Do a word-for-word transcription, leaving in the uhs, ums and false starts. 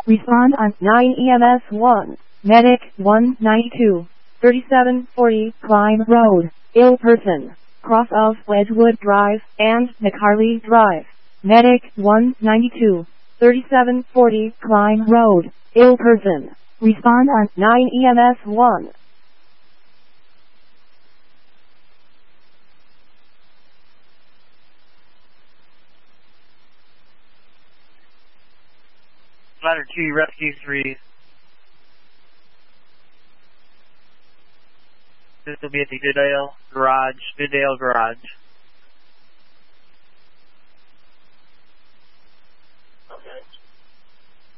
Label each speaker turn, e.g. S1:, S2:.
S1: Respond on nine E M S one. Medic one ninety-two. thirty-seven forty Climb Road. Ill person. Cross of Wedgwood Drive and McCarley Drive. Medic one ninety-two. thirty-seven forty Climb Road. Ill person. Respond on nine E M S one.
S2: Ladder two, Rescue three. This will be at the Goodale Garage, Goodale Garage.